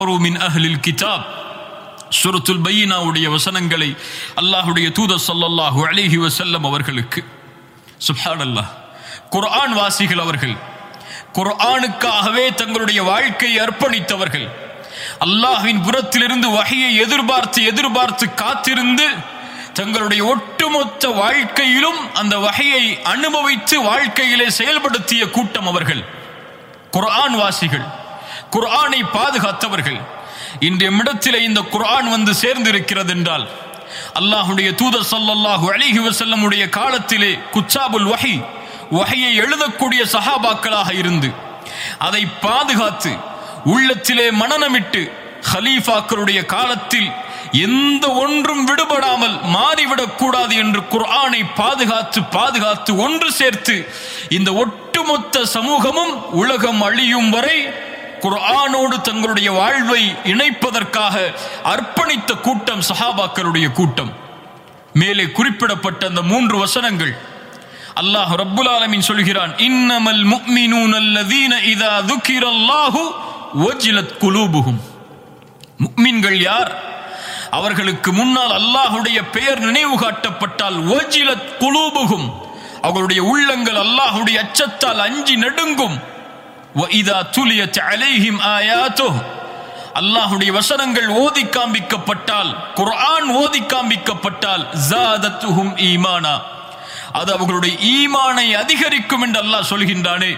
மின் அஹ்லில் கிதாப் சூரத்துல் பையினாவுடைய வசனங்களை அல்லாஹ்வுடைய தூதர் ஸல்லல்லாஹு அலைஹி வஸல்லம் அவர்களுக்கு சுப்ஹானல்லாஹ் குர்ஆன் வாசிகள் அவர்கள், குர்ஆனுக்காகவே தங்களுடைய வாழ்க்கையை அர்ப்பணித்தவர்கள், அல்லாஹ்வின் புறத்திலிருந்து வஹியை எதிர்பார்த்து காத்திருந்து தங்களுடைய ஒட்டுமொத்த வாழ்க்கையிலும் அந்த வஹியை அனுபவித்து வாழ்க்கையிலே செயல்படுத்திய கூட்டம் அவர்கள். குர்ஆன் வாசிகள், குர்ஆனை பாதுகாத்தவர்கள். இன்றைய இடத்திலே இந்த குர்ஆன் வந்து சேர்ந்திருக்கிறது என்றால் அல்லாஹ்வுடைய தூதர் ஸல்லல்லாஹு அலைஹி வஸல்லம் உடைய காலத்திலே குச்சாபுல் வஹியை எழுதக்கூடிய சஹாபாக்களாக இருந்து அதை பாதுகாத்து உள்ளத்திலே மனனமிட்டு ஹலீஃபாக்களுடைய காலத்தில் எந்த ஒன்றும் விடுபடாமல் மாறிவிடக் கூடாது என்று குர்ஆனை பாதுகாத்து ஒன்று சேர்த்து இந்த ஒட்டுமொத்த சமூகமும் உலகம் அழியும் வரை குர்ஆனோடு தங்களுடைய வாழ்வை இணைப்பதற்காக அர்ப்பணித்த கூட்டம் சஹாபாக்களுடைய கூட்டம். மேலே குறிப்பிடப்பட்ட அந்த 3 வசனங்கள் அல்லாஹ் ரப்புல் ஆலமீன் சொல்கிறான், இன்னமல் முஃமினூன அல்லதீன இதா ذுகிரல்லாஹு வஜிலத் குலூபுஹும். முஃமின்கள் யார்? அவர்களுக்கு முன்னால் அல்லாஹ்வுடைய பெயர் நினைவு காட்டப்பட்டால் வஜிலத் குலூபுஹும், அவர்களுடைய உள்ளங்கள் அல்லாஹ்வுடைய அச்சத்தால் அஞ்சி நடுங்கும். وَإِذَا تُلِيَتْ عَلَيْهِمْ آيَاتُهُ, அல்லாஹ்வுடைய வசனங்கள் ஓதி காண்பிக்கப்பட்டால், குர்ஆன் ஓதி காண்பிக்கப்பட்டால் زَادَتْهُمْ ஈமானா, அது அவர்களுடைய ஈமானை அதிகரிக்கும் என்று அல்லாஹ் சொல்கின்றானே.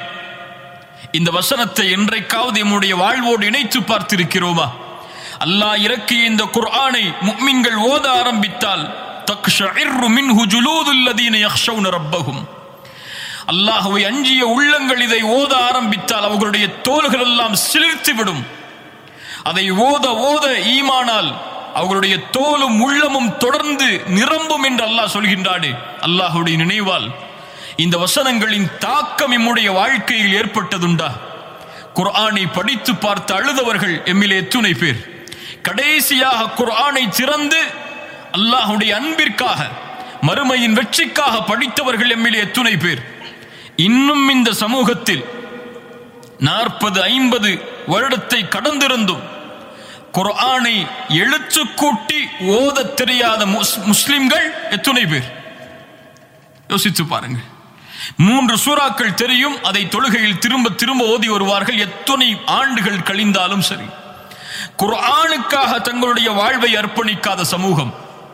இந்த வசனத்தை என்றைக்காவது நம்முடைய வாழ்வோடு இணைத்து பார்த்திருக்கிறோமா? அல்லாஹ் இறக்கிய இந்த குர்ஆனை முஃமின்கள் ஓத ஆரம்பித்தால் தக்ஷஇர்ரு மின்ஹு ஜுலூதுல் லதீன யக்ஷௌன ரப்பஹும், அல்லாஹ்வை அஞ்சிய உள்ளங்கள் இதை ஓத ஆரம்பித்தால் அவர்களுடைய தோள்கள் எல்லாம் சிலிர்த்து விடும். அதை ஓத ஈமானால் அவர்களுடைய தோலும் உள்ளமும் தொடர்ந்து நிரம்பும் என்று அல்லாஹ் சொல்கின்றானே. அல்லாஹ்வுடைய நினைவால் இந்த வசனங்களின் தாக்கம் நம்முடைய வாழ்க்கையில் ஏற்பட்டதுண்டா? குர்ஆனை படித்து பார்த்து அழுதவர்கள் எம்மிலே எத்துணை பேர்? கடைசியாக குர்ஆனை திறந்து அல்லாஹ்வுடைய அன்பிற்காக மறுமையின் வெற்றிக்காக படித்தவர்கள் எம்மிலே எத்துணை பேர்? இன்னும் இந்த சமூகத்தில் 40-50 வருடத்தை கடந்திருந்தும் குர்ஆனை எழுத்து கூட்டி ஓத தெரியாத முஸ்லிம்கள் எத்துணை பேர்? யோசித்து பாருங்கள். 3 சூறாக்கள் தெரியும், அதை தொழுகையில் திரும்ப ஓதி வருவார்கள். எத்தனை ஆண்டுகள் கழிந்தாலும் சரி, குர்ஆனுக்காக தங்களுடைய வாழ்வை அர்ப்பணிக்காத சமூகம்,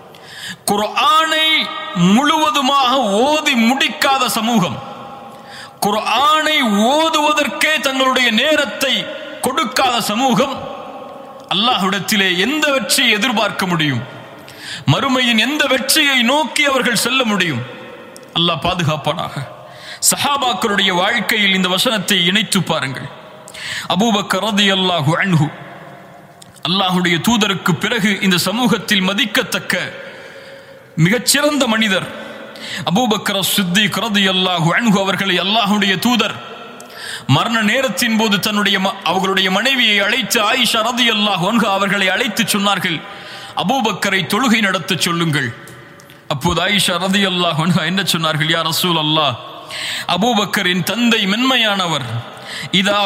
குர்ஆனை முழுவதுமாக ஓதி முடிக்காத சமூகம், குர்ஆனை ஓதுவதற்கே தங்களுடைய நேரத்தை கொடுக்காத சமூகம், அல்லாஹ்விடத்திலே எந்த வெற்றியை எதிர்பார்க்க முடியும்? மறுமையின் எந்த வெற்றியை நோக்கி அவர்கள் செல்ல முடியும்? அல்லாஹ் பாதுகாப்பானாக. சஹாபாக்களுடைய வாழ்க்கையில் இந்த வசனத்தை இணைத்து பாருங்கள். அபூபக்கர் ரலியல்லாஹு அன்ஹு, அல்லாஹ்வுடைய தூதருக்கு பிறகு இந்த சமூகத்தில் மதிக்கத்தக்க மிகச்சிறந்த மனிதர் அபூபக்கர் சித்திக் ரலியல்லாஹு அன்ஹு அவர்களை அல்லாஹ்வுடைய தூதர் மரண நேரத்தின் போது அவர்களுடைய மனைவியை அழைத்து, ஆயிஷா ரலியல்லாஹு அன்ஹா அவர்களை அழைத்து சொன்னார்கள், அபூபக்கரை தொழுகை நடத்த சொல்லுங்கள். அப்போது ஆயிஷா ரலியல்லாஹு அன்ஹா என்ன சொன்னார்கள்? யா ரசூல் அல்லாஹ், அபூபக்கரின் தந்தை மென்மையானவர், இதா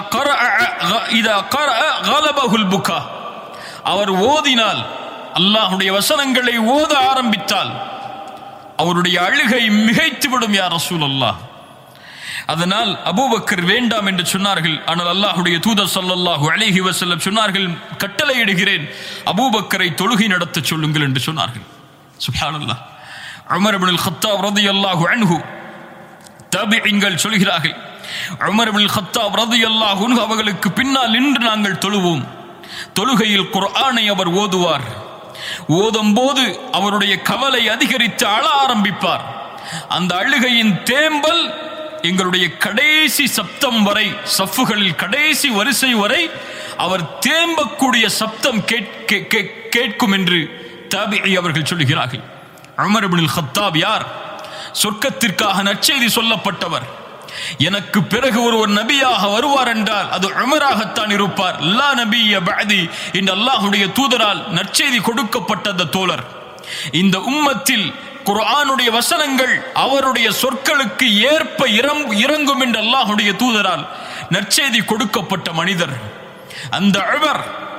கரஅ கலபஹுல் புகா, அவர் ஓதினால், அல்லாஹ்வுடைய வசனங்களை ஓத ஆரம்பித்தால் அவருடைய அழுகை மிகைத்துவிடும் யா ரசூல் அல்லாஹ். அதனால் அபூபக்கர் வேண்டாம் என்று சொன்னார்கள். ஆனால் அல்லாஹ்வுடைய தூதர் ஸல்லல்லாஹு அலைஹி வஸல்லம் சொன்னார்கள், கட்டளையிடுகிறேன், அபூபக்கரை தொழுகை நடத்த சொல்லுங்கள் என்று சொன்னார்கள். சுப்ஹானல்லாஹ். உமர் இப்னுல் கத்தாப் ரலியல்லாஹு அன்ஹு, தாபிஈன்கள் சொல்கிறார்கள், உமர் இப்னுல் கத்தாப் ரலியல்லாஹு அன்ஹு அவர்களுக்கு பின்னால் நின்று நாங்கள் தொழுவோம். தொழுகையில் குர்ஆனை அவர் ஓதுவார். ஓதும் போது அவருடைய கவலை அதிகரித்து அழ ஆரம்பிப்பார். அந்த அழுகையின் தேம்பல் எங்களுடைய கடைசி சப்தம் வரை, சஃப்புகளில் கடைசி வரிசை வரை அவர் தேம்பக்கூடிய சப்தம் கேட்கும் என்று தாபிஈ அவர்கள் சொல்கிறார்கள். உமர் இப்னுல் கத்தாப் யார்? சொர்க்கத்திற்காக நற்செய்தி சொல்லப்பட்டவர். எனக்கு பிறகு ஒருவர் நபியாக வருவார் என்றால் அது உமராகத்தான் இருப்பார். லா நபிய பஅதி என்று அல்லாஹ்வுடைய தூதரால் நற்செய்தி கொடுக்கப்பட்ட அந்த தோழர். இந்த உம்மத்தில் குர்ஆனுடைய வசனங்கள் அவருடைய சொற்களுக்கு ஏற்ப இறங்கும் என்று அல்லாஹ்வுடைய தூதரால் நற்செய்தி கொடுக்கப்பட்ட மனிதர். அந்த உமர்